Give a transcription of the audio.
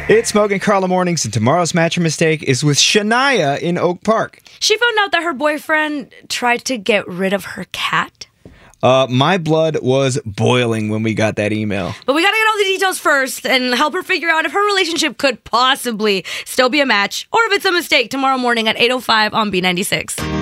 It's Mogan Carla Mornings, and tomorrow's Match or Mistake is with Shania in Oak Park. She found out that her boyfriend tried to get rid of her cat. My blood was boiling when we got that email. But we gotta get all the details first and help her figure out if her relationship could possibly still be a match or if it's a mistake tomorrow morning at 8:05 on B96.